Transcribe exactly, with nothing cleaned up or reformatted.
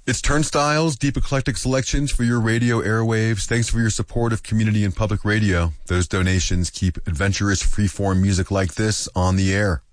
It's Turnstiles, deep eclectic selections for your radio airwaves. Thanks for your support of community and public radio. Those donations keep adventurous freeform music like this on the air.